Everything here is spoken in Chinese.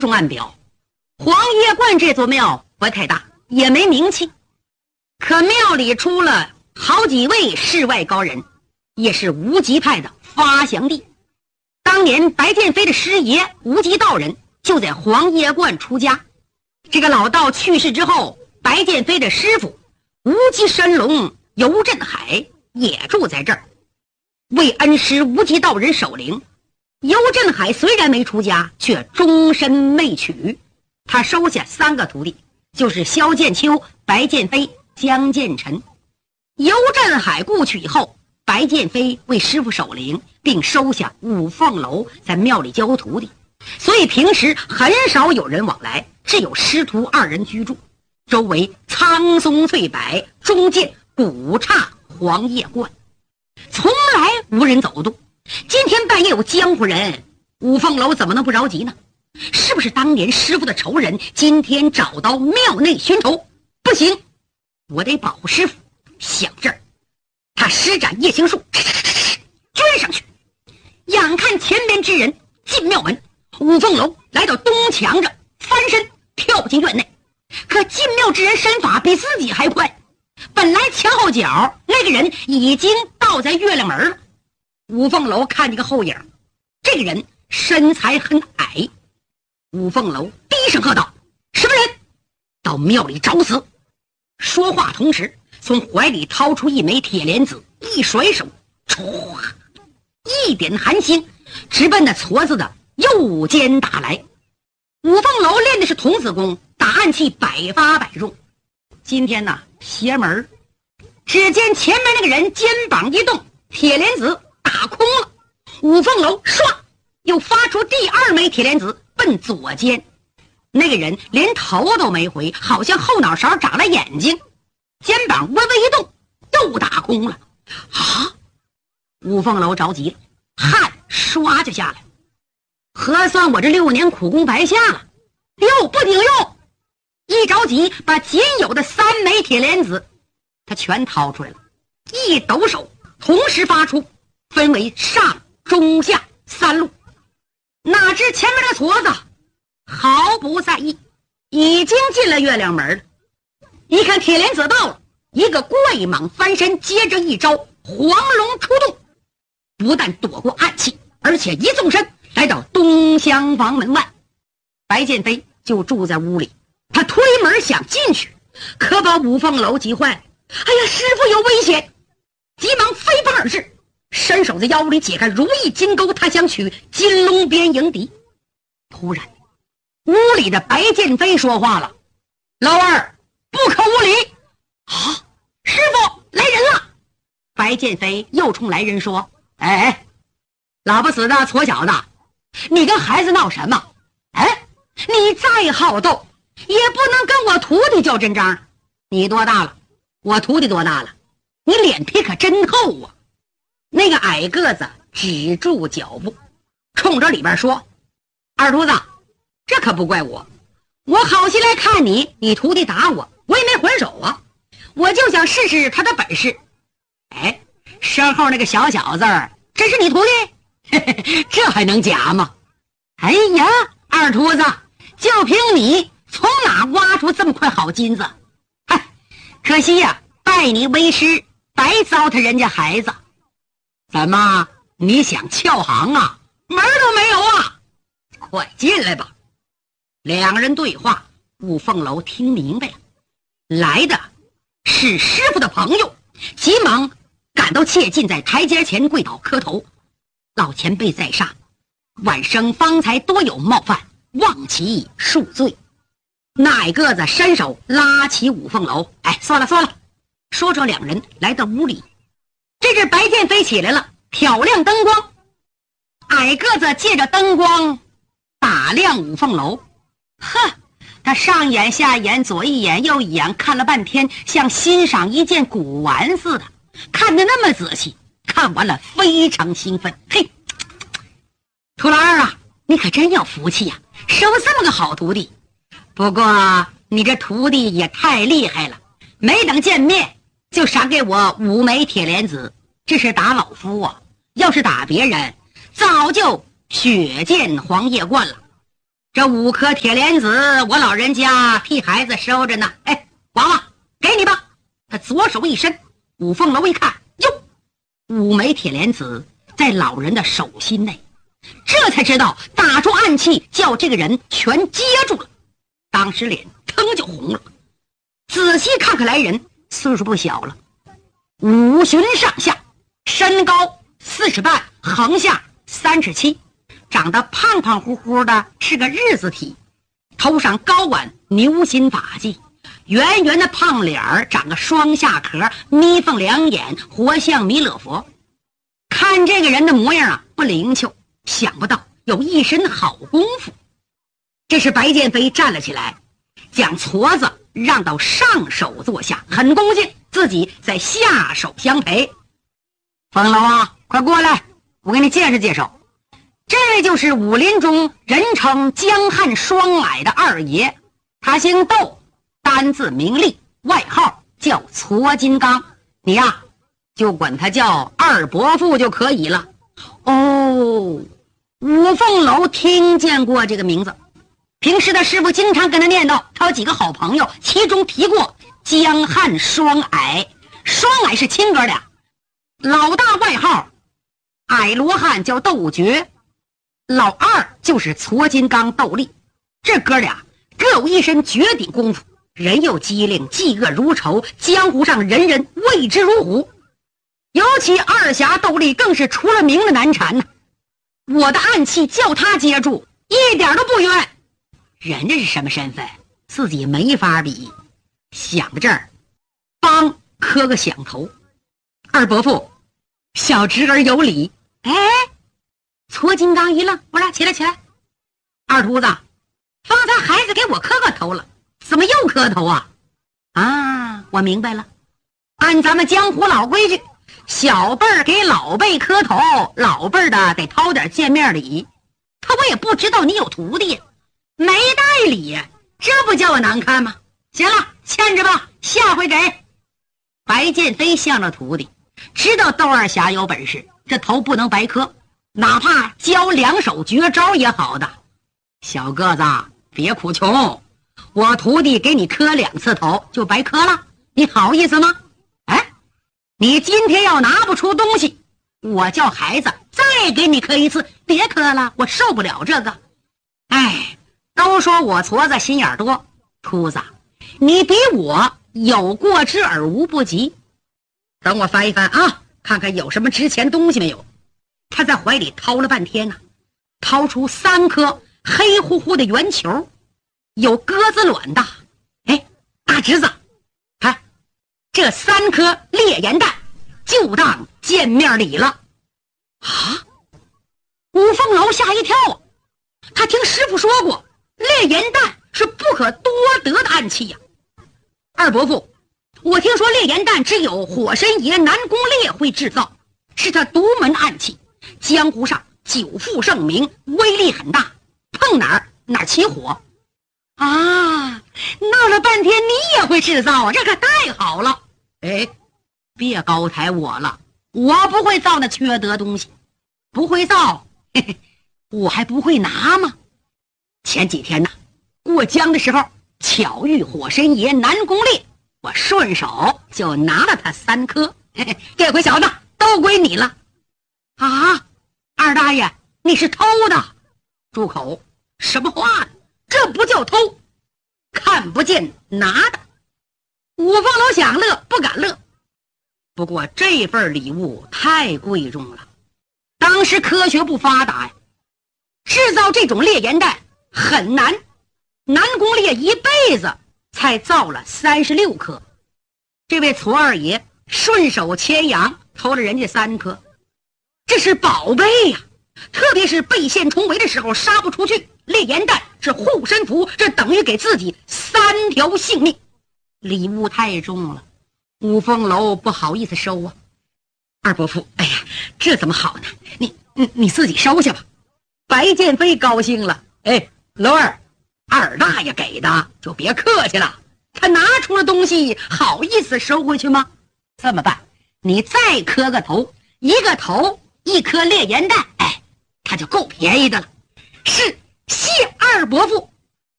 中暗表，黄叶观这座庙不太大，也没名气，可庙里出了好几位世外高人，也是无极派的发祥地。当年白剑飞的师爷无极道人就在黄叶观出家。这个老道去世之后，白剑飞的师傅无极神龙游振海也住在这儿，为恩师无极道人守灵。游振海虽然没出家，却终身未娶，他收下3个徒弟，就是萧剑秋、白剑飞、江剑臣。游振海故去以后，白剑飞为师傅守灵，并收下五凤楼在庙里教徒弟，所以平时很少有人往来，只有师徒2人居住，周围苍松翠柏，中间古刹黄叶观，从来无人走动。今天半夜有江湖人，五凤楼怎么能不着急呢？是不是当年师傅的仇人今天找到庙内寻仇？不行，我得保护师傅。想这儿，他施展夜行术，捐上去。眼看前边之人进庙门，五凤楼来到东墙着，翻身跳进院内。可进庙之人身法比自己还快，本来墙后角那个人已经倒在月亮门了。五凤楼看见个后影，这个人身材很矮。五凤楼低声喝道：“什么人？到庙里找死！”说话同时，从怀里掏出一枚铁莲子，一甩手，唰，一点寒星直奔那矬子的右肩打来。五凤楼练的是童子功，打暗器百发百中。今天呢，邪门。只见前面那个人肩膀一动，铁莲子打空了。五凤楼唰又发出第2枚铁莲子奔左肩。那个人连头都没回，好像后脑勺长了眼睛，肩膀微微一动，又打空了。啊！五凤楼着急了，汗唰就下来。核算我这6年苦功白下了，又不顶用。一着急，把仅有的3枚铁莲子他全掏出来了，一抖手，同时发出，分为上中下3路。哪知前面的矬子毫不在意，已经进了月亮门了。一看铁莲子到了，一个怪蟒翻身，接着一招黄龙出洞，不但躲过暗器，而且一纵身来到东厢房门外。白剑飞就住在屋里，他推门想进去，可把五凤楼急坏了。哎呀，师傅有危险！急忙飞奔而至，伸手在腰里解开如意金钩，他想取金龙鞭迎敌。突然屋里的白剑飞说话了：“老二，不可无礼！”啊，师傅来人了！白剑飞又冲来人说：“哎，老不死的矬小子，你跟孩子闹什么？哎，你再好斗也不能跟我徒弟较真章。你多大了？我徒弟多大了？你脸皮可真厚啊！”那个矮个子止住脚步，冲着里边说：“二犊子，这可不怪我，我好心来看你，你徒弟打我，我也没还手啊，我就想试试他的本事。哎，身后那个小小子真是你徒弟？嘿嘿，这还能假吗？哎呀，二犊子，就凭你从哪挖出这么块好金子？嗨，可惜呀，拜你为师，白糟蹋人家孩子。怎么，你想撬行啊？门都没有啊！快进来吧。”2人对话，五凤楼听明白了，来的是师傅的朋友，急忙赶到切近，在台阶前跪倒磕头：“老前辈在上，晚生方才多有冒犯，望其恕罪。”那矮个子伸手拉起五凤楼：“哎，算了算了。”说着2人来到屋里。这阵白剑飞起来了，挑亮灯光。矮个子借着灯光打量五凤楼，呵，他上眼下眼，左一眼右一眼，看了半天，像欣赏一件古玩似的，看得那么仔细，看完了非常兴奋。嘿，徒老二啊，你可真有福气呀，收这么个好徒弟。不过你这徒弟也太厉害了，没等见面就赏给我5枚铁莲子，这是打老夫啊！要是打别人，早就血溅黄叶观了。 这5颗铁莲子，我老人家替孩子收着呢。哎，娃娃，给你吧。他左手一伸，五凤楼一看，哟，5枚铁莲子在老人的手心内，这才知道打出暗器，叫这个人全接住了。当时脸腾就红了。仔细看看来人，岁数不小了，5旬上下，身高4尺半，横下3尺7，长得胖胖乎乎的，是个日字体，头上高挽牛心发髻，圆圆的胖脸儿，长个双下壳，眯缝两眼，活像弥勒佛。看这个人的模样啊，不灵巧，想不到有一身好功夫。这时白剑飞站了起来，将矬子让到上手坐下，很恭敬，自己在下手相陪。冯老啊，快过来，我给你介绍介绍，这位就是武林中人称江汉双矮的二爷，他姓窦，单字名利，外号叫矬金刚，你呀就管他叫二伯父就可以了。哦，五凤楼听见过这个名字，平时的师傅经常跟他念叨，他有几个好朋友，其中提过江汉双矮，双矮是亲哥俩，老大外号矮罗汉叫窦绝，老二就是矬金刚窦力，这哥俩各有一身绝顶功夫，人又机灵，嫉恶如仇，江湖上人人畏之如虎。尤其二侠窦力更是出了名的难缠呢。我的暗器叫他接住，一点都不冤。人家是什么身份，自己没法比。想到这儿，帮磕个响头。二伯父，小侄儿有礼。哎，矬金刚一愣，我俩起来起来。二秃子，方才孩子给我磕个头了，怎么又磕头啊？啊，我明白了，按咱们江湖老规矩，小辈儿给老辈磕头，老辈儿的得掏点见面礼。可我也不知道你有徒弟，没带礼呀，这不叫我难看吗？行了，欠着吧，下回给。白剑飞向着徒弟，知道窦二侠有本事，这头不能白磕，哪怕教2手绝招也好的。小个子别苦穷，我徒弟给你磕2次头就白磕了，你好意思吗？哎，你今天要拿不出东西，我叫孩子再给你磕1次，别磕了，我受不了这个。哎，都说我矬子心眼多，秃子你比我有过之而无不及。等我翻一翻啊，看看有什么值钱东西没有。他在怀里掏了半天呢，掏出3颗黑乎乎的圆球，有鸽子卵大。哎，大侄子，看这3颗烈焰弹，就当见面礼了。啊！五凤楼吓一跳啊！他听师傅说过，烈焰弹是不可多得的暗器呀。二伯父，我听说烈焰弹只有火神爷南宫烈会制造，是他独门暗器，江湖上久负盛名，威力很大，碰哪儿起火啊！闹了半天你也会制造啊，这可太好了。哎，别高抬我了，我不会造那缺德东西，不会造，嘿嘿，我还不会拿吗？前几天呢，过江的时候巧遇火神爷南宫烈，我顺手就拿了他3颗，嘿嘿，这回小子都归你了。啊，二大爷，你是偷的？住口！什么话呢？这不叫偷，看不见拿的。五凤楼想乐不敢乐，不过这份礼物太贵重了，当时科学不发达呀，制造这种烈焰弹很难。南宫烈一辈子才造了36颗，这位矬二爷顺手牵羊偷了人家3颗，这是宝贝呀！特别是背线重围的时候杀不出去，烈焰弹是护身符，这等于给自己3条性命。礼物太重了，五凤楼不好意思收啊。二伯父，哎呀，这怎么好呢？你自己收下吧。白剑飞高兴了，哎，楼儿，二大爷给的就别客气了，他拿出了东西好意思收回去吗？这么办，你再磕个头，1个头1颗烈焰弹，哎，他就够便宜的了。是， 谢二伯父。